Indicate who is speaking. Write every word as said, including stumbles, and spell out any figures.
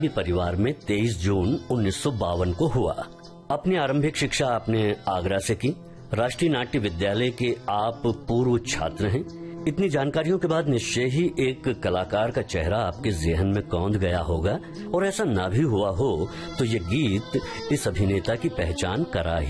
Speaker 1: परिवार में तेईस जून उन्नीस सौ बावन को हुआ। अपनी आरंभिक शिक्षा आपने आगरा से की। राष्ट्रीय नाट्य विद्यालय के आप पूर्व छात्र हैं। इतनी जानकारियों के बाद निश्चय ही एक कलाकार का चेहरा आपके ज़हन में कौंध गया होगा, और ऐसा ना भी हुआ हो तो ये गीत इस अभिनेता की पहचान करा